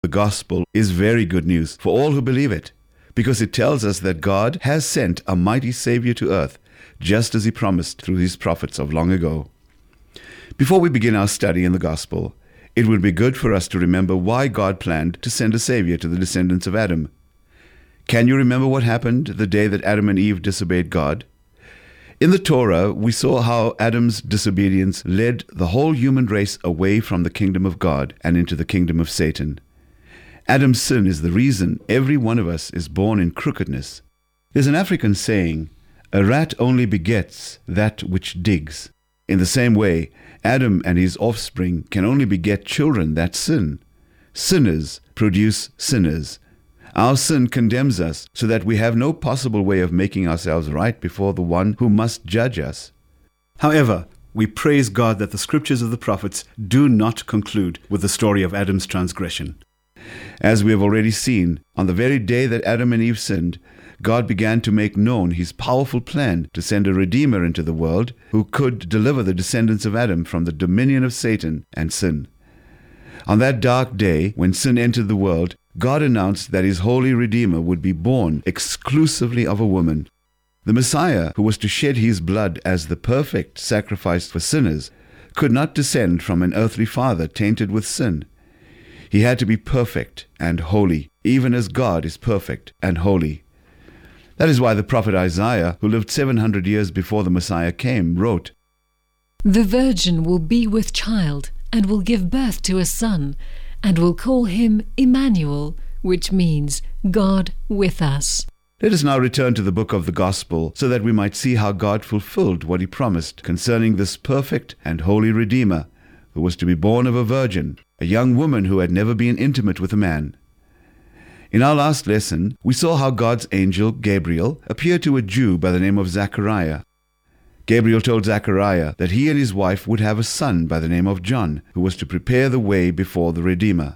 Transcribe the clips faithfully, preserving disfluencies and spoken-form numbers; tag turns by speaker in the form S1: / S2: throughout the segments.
S1: The gospel is very good news for all who believe it, because it tells us that God has sent a mighty Savior to earth, just as He promised through His prophets of long ago. Before we begin our study in the gospel, it would be good for us to remember why God planned to send a Savior to the descendants of Adam. Can you remember what happened the day that Adam and Eve disobeyed God? In the Torah, we saw how Adam's disobedience led the whole human race away from the kingdom of God and into the kingdom of Satan. Adam's sin is the reason every one of us is born in crookedness. There's an African saying, "A rat only begets that which digs." In the same way, Adam and his offspring can only beget children that sin. Sinners produce sinners. Our sin condemns us so that we have no possible way of making ourselves right before the one who must judge us. However, we praise God that the scriptures of the prophets do not conclude with the story of Adam's transgression. As we have already seen, on the very day that Adam and Eve sinned, God began to make known His powerful plan to send a Redeemer into the world who could deliver the descendants of Adam from the dominion of Satan and sin. On that dark day, when sin entered the world, God announced that His holy Redeemer would be born exclusively of a woman. The Messiah, who was to shed His blood as the perfect sacrifice for sinners, could not descend from an earthly father tainted with sin. He had to be perfect and holy, even as God is perfect and holy. That is why the prophet Isaiah, who lived seven hundred years before the Messiah came, wrote,
S2: "The virgin will be with child, and will give birth to a son, and will call him Emmanuel," which means God with us.
S1: Let us now return to the book of the Gospel so that we might see how God fulfilled what He promised concerning this perfect and holy Redeemer, who was to be born of a virgin, a young woman who had never been intimate with a man. In our last lesson, we saw how God's angel, Gabriel, appeared to a Jew by the name of Zechariah. Gabriel told Zechariah that he and his wife would have a son by the name of John, who was to prepare the way before the Redeemer.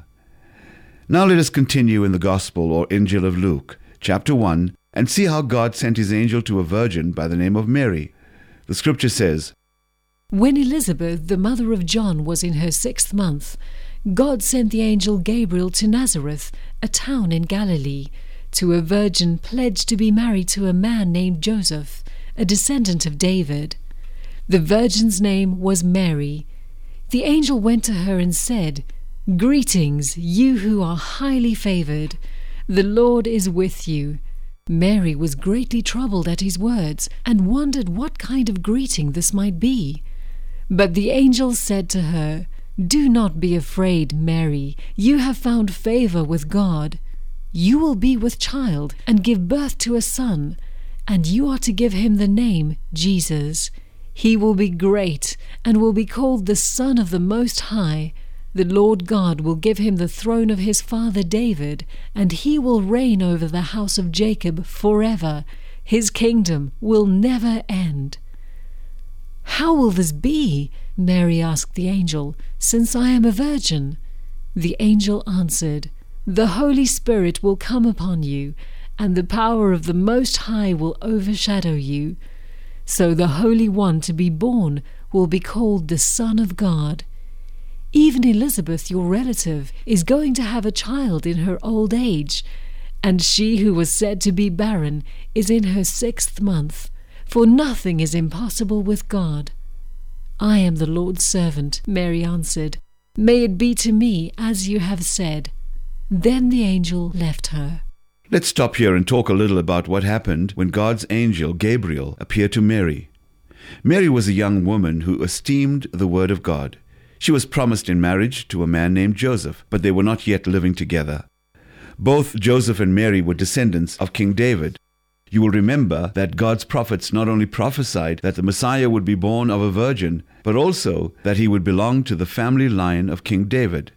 S1: Now let us continue in the Gospel or Injil of Luke, chapter one, and see how God sent His angel to a virgin by the name of Mary. The scripture says,
S2: "When Elizabeth, the mother of John, was in her sixth month, God sent the angel Gabriel to Nazareth, a town in Galilee, to a virgin pledged to be married to a man named Joseph, a descendant of David. The virgin's name was Mary. The angel went to her and said, 'Greetings, you who are highly favored. The Lord is with you.' Mary was greatly troubled at his words, and wondered what kind of greeting this might be. But the angel said to her, 'Do not be afraid, Mary. You have found favor with God. You will be with child and give birth to a son, and you are to give him the name Jesus. He will be great and will be called the Son of the Most High. The Lord God will give him the throne of his father David, and he will reign over the house of Jacob forever. His kingdom will never end.' 'How will this be?' Mary asked the angel, 'since I am a virgin?' The angel answered, 'The Holy Spirit will come upon you, and the power of the Most High will overshadow you. So the Holy One to be born will be called the Son of God. Even Elizabeth, your relative, is going to have a child in her old age, and she who was said to be barren is in her sixth month, for nothing is impossible with God.' 'I am the Lord's servant,' Mary answered. 'May it be to me as you have said.' Then the angel left her."
S1: Let's stop here and talk a little about what happened when God's angel, Gabriel, appeared to Mary. Mary was a young woman who esteemed the word of God. She was promised in marriage to a man named Joseph, but they were not yet living together. Both Joseph and Mary were descendants of King David. You will remember that God's prophets not only prophesied that the Messiah would be born of a virgin, but also that he would belong to the family line of King David.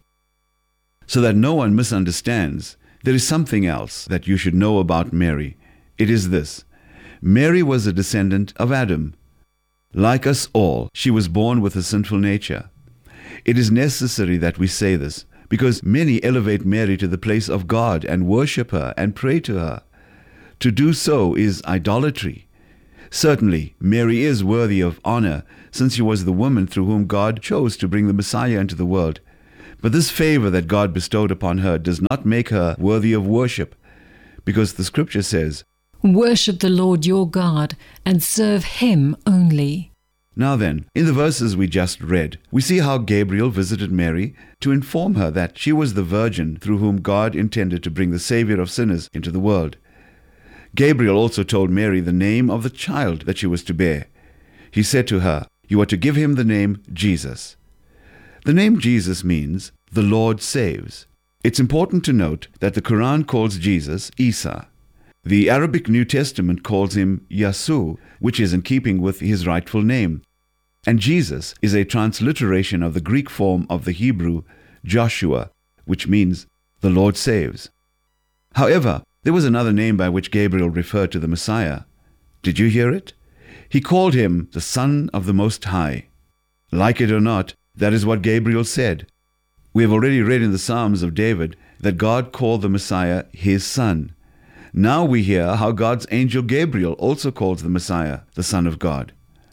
S1: So that no one misunderstands, there is something else that you should know about Mary. It is this: Mary was a descendant of Adam. Like us all, she was born with a sinful nature. It is necessary that we say this, because many elevate Mary to the place of God and worship her and pray to her. To do so is idolatry. Certainly, Mary is worthy of honor, since she was the woman through whom God chose to bring the Messiah into the world. But this favor that God bestowed upon her does not make her worthy of worship, because the scripture says,
S2: "Worship the Lord your God and serve him only."
S1: Now then, in the verses we just read, we see how Gabriel visited Mary to inform her that she was the virgin through whom God intended to bring the Savior of sinners into the world. Gabriel also told Mary the name of the child that she was to bear. He said to her, "You are to give him the name Jesus." The name Jesus means the Lord saves. It's important to note that the Quran calls Jesus Isa. The Arabic New Testament calls him Yasu, which is in keeping with his rightful name. And Jesus is a transliteration of the Greek form of the Hebrew Joshua, which means the Lord saves. However, there was another name by which Gabriel referred to the Messiah. Did you hear it? He called him the Son of the Most High. Like it or not, that is what Gabriel said. We have already read in the Psalms of David that God called the Messiah his son. Now we hear how God's angel Gabriel also calls the Messiah the Son of God.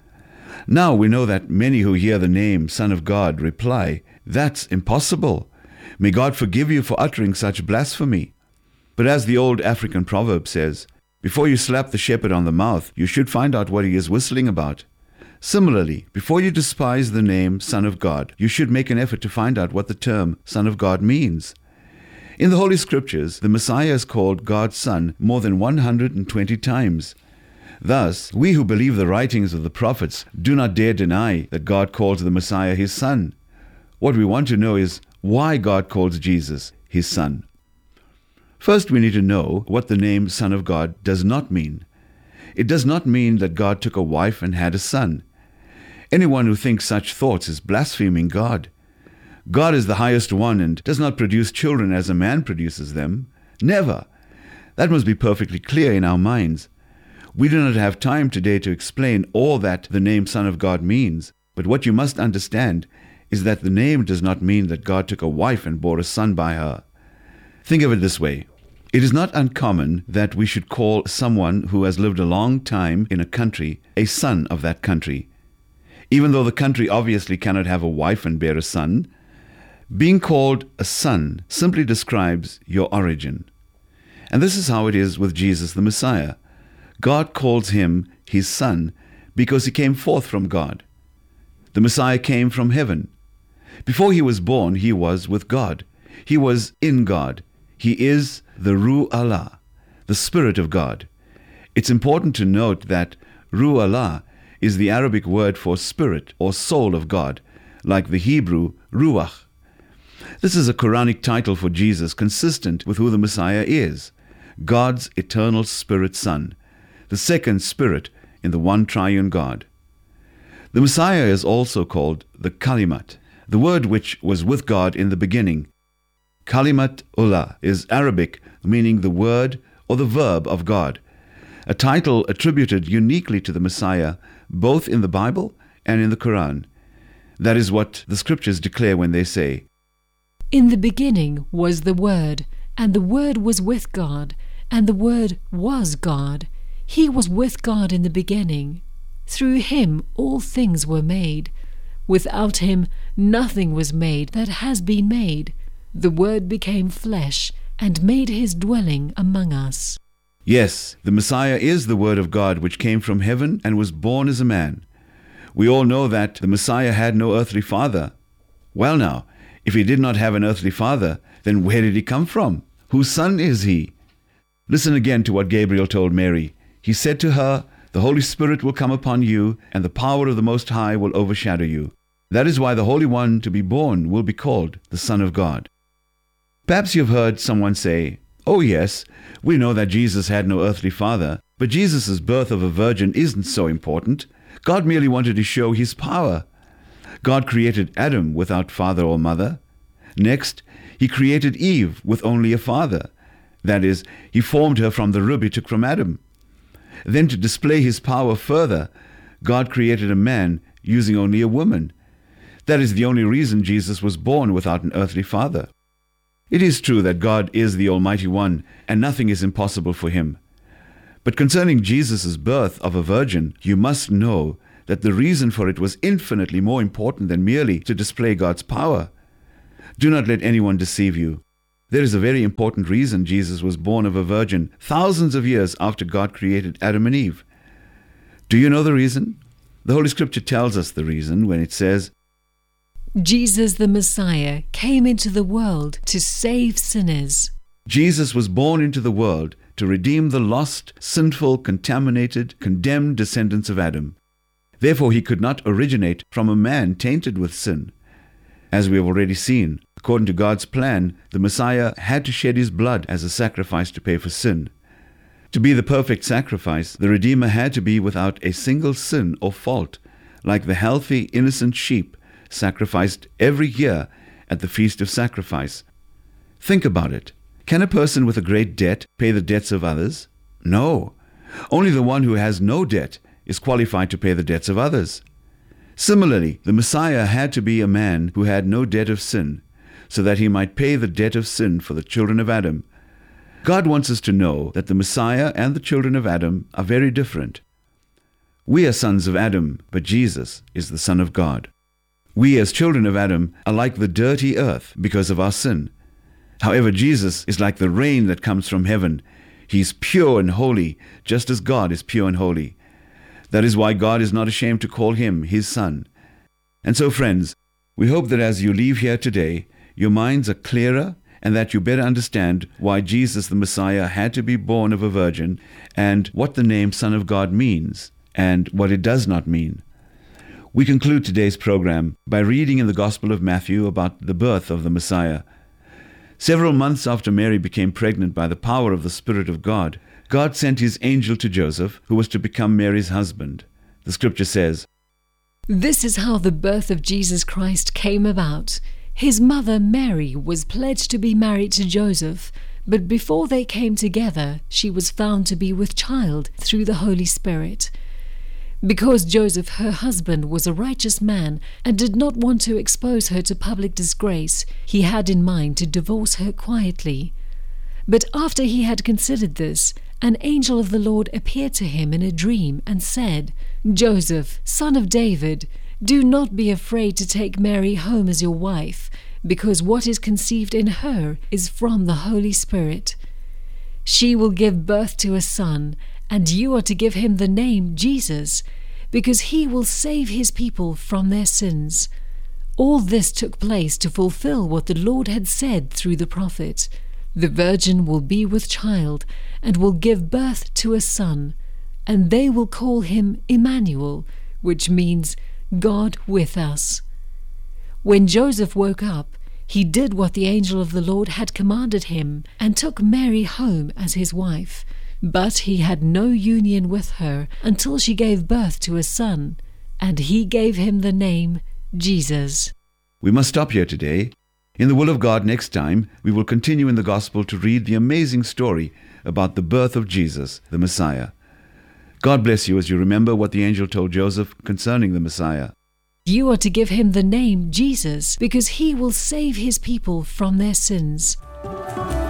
S1: Now we know that many who hear the name Son of God reply, "That's impossible. May God forgive you for uttering such blasphemy." But as the old African proverb says, before you slap the shepherd on the mouth, you should find out what he is whistling about. Similarly, before you despise the name Son of God, you should make an effort to find out what the term Son of God means. In the Holy Scriptures, the Messiah is called God's Son more than one hundred twenty times. Thus, we who believe the writings of the prophets do not dare deny that God calls the Messiah his Son. What we want to know is why God calls Jesus his Son. First, we need to know what the name Son of God does not mean. It does not mean that God took a wife and had a son. Anyone who thinks such thoughts is blaspheming God. God is the highest one and does not produce children as a man produces them. Never. That must be perfectly clear in our minds. We do not have time today to explain all that the name Son of God means, but what you must understand is that the name does not mean that God took a wife and bore a son by her. Think of it this way. It is not uncommon that we should call someone who has lived a long time in a country a son of that country. Even though the country obviously cannot have a wife and bear a son, being called a son simply describes your origin. And this is how it is with Jesus the Messiah. God calls him his son because he came forth from God. The Messiah came from heaven. Before he was born, he was with God. He was in God. He is the Ruh Allah, the Spirit of God. It's important to note that Ruh Allah is the Arabic word for spirit or soul of God, like the Hebrew Ruach. This is a Quranic title for Jesus consistent with who the Messiah is, God's eternal Spirit Son, the second Spirit in the one triune God. The Messiah is also called the Kalimat, the word which was with God in the beginning. Kalimat Ullah is Arabic, meaning the word or the verb of God, a title attributed uniquely to the Messiah both in the Bible and in the Quran. That is what the scriptures declare when they say,
S2: "In the beginning was the Word, and the Word was with God, and the Word was God. He was with God in the beginning. Through him all things were made. Without him nothing was made that has been made. The Word became flesh and made his dwelling among us."
S1: Yes, the Messiah is the Word of God which came from heaven and was born as a man. We all know that the Messiah had no earthly father. Well now, if he did not have an earthly father, then where did he come from? Whose son is he? Listen again to what Gabriel told Mary. He said to her, "The Holy Spirit will come upon you, and the power of the Most High will overshadow you. That is why the Holy One to be born will be called the Son of God." Perhaps you've heard someone say, "Oh yes, we know that Jesus had no earthly father, but Jesus' birth of a virgin isn't so important. God merely wanted to show his power. God created Adam without father or mother. Next, he created Eve with only a father. That is, he formed her from the rib he took from Adam. Then to display his power further, God created a man using only a woman. That is the only reason Jesus was born without an earthly father. It is true that God is the Almighty One, and nothing is impossible for him. But concerning Jesus' birth of a virgin, you must know that the reason for it was infinitely more important than merely to display God's power. Do not let anyone deceive you. There is a very important reason Jesus was born of a virgin thousands of years after God created Adam and Eve. Do you know the reason? The Holy Scripture tells us the reason when it says,
S2: Jesus the Messiah came into the world to save sinners.
S1: Jesus was born into the world to redeem the lost, sinful, contaminated, condemned descendants of Adam. Therefore, he could not originate from a man tainted with sin. As we have already seen, according to God's plan, the Messiah had to shed his blood as a sacrifice to pay for sin. To be the perfect sacrifice, the Redeemer had to be without a single sin or fault, like the healthy, innocent sheep sacrificed every year at the Feast of Sacrifice. Think about it. Can a person with a great debt pay the debts of others? No. Only the one who has no debt is qualified to pay the debts of others. Similarly, the Messiah had to be a man who had no debt of sin, so that he might pay the debt of sin for the children of Adam. God wants us to know that the Messiah and the children of Adam are very different. We are sons of Adam, but Jesus is the Son of God. We as children of Adam are like the dirty earth because of our sin. However, Jesus is like the rain that comes from heaven. He is pure and holy, just as God is pure and holy. That is why God is not ashamed to call him his Son. And so, friends, we hope that as you leave here today, your minds are clearer and that you better understand why Jesus the Messiah had to be born of a virgin and what the name Son of God means and what it does not mean. We conclude today's program by reading in the Gospel of Matthew about the birth of the Messiah. Several months after Mary became pregnant by the power of the Spirit of God, God sent his angel to Joseph, who was to become Mary's husband. The scripture says,
S2: This is how the birth of Jesus Christ came about. His mother Mary was pledged to be married to Joseph, but before they came together, she was found to be with child through the Holy Spirit. Because Joseph, her husband, was a righteous man and did not want to expose her to public disgrace, he had in mind to divorce her quietly. But after he had considered this, an angel of the Lord appeared to him in a dream and said, Joseph, son of David, do not be afraid to take Mary home as your wife, because what is conceived in her is from the Holy Spirit. She will give birth to a son, and you are to give him the name Jesus, because he will save his people from their sins. All this took place to fulfill what the Lord had said through the prophet. The virgin will be with child and will give birth to a son, and they will call him Emmanuel, which means God with us. When Joseph woke up, he did what the angel of the Lord had commanded him and took Mary home as his wife. But he had no union with her until she gave birth to a son, and he gave him the name Jesus.
S1: We must stop here today. In the will of God, next time, we will continue in the Gospel to read the amazing story about the birth of Jesus, the Messiah. God bless you as you remember what the angel told Joseph concerning the Messiah.
S2: You are to give him the name Jesus, because he will save his people from their sins.